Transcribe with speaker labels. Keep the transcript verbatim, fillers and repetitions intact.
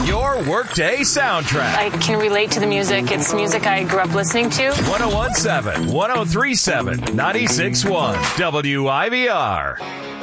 Speaker 1: Your workday soundtrack.
Speaker 2: I can relate to the music. It's music I grew up listening to.
Speaker 1: one oh one seven, one oh three seven, ninety-six point one W I V R.